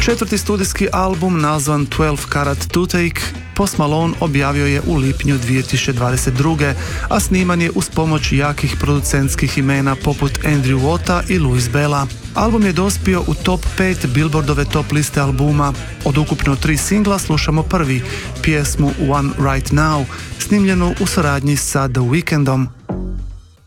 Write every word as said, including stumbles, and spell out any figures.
Četvrti studijski album nazvan twelve karat Toothache Post Malone objavio je u lipnju dvije tisuće dvadeset druge. a sniman je uz pomoć jakih producentskih imena poput Andrew Watta i Louis Bella. Album je dospio u top pet Billboardove top liste albuma. Od ukupno tri singla slušamo prvi, pjesmu One Right Now, snimljenu u suradnji sa The Weekndom.